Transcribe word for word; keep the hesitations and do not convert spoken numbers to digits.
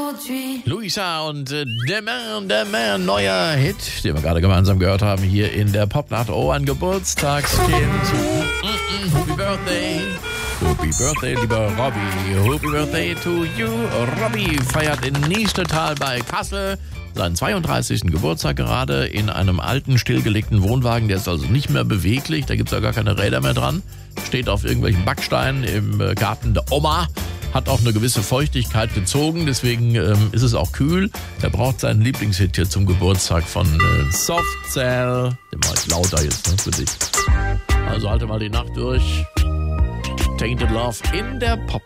Luisa und äh, der Man, der Man, neuer Hit, den wir gerade gemeinsam gehört haben hier in der Popnacht. Oh, ein Geburtstagskind. Mm-mm, Happy Birthday. Happy Birthday, lieber Robby. Happy Birthday to you. Robby feiert in Niestetal bei Kassel seinen zweiunddreißigsten Geburtstag gerade in einem alten, stillgelegten Wohnwagen. Der ist also nicht mehr beweglich, da gibt es ja gar keine Räder mehr dran. Steht auf irgendwelchen Backsteinen im Garten der Oma. Hat auch eine gewisse Feuchtigkeit gezogen, deswegen ähm, ist es auch kühl. Er braucht seinen Lieblingshit hier zum Geburtstag von äh, Soft Cell. Den mach ich lauter jetzt, ne, für dich. Also halte mal die Nacht durch. Tainted Love in der Pop.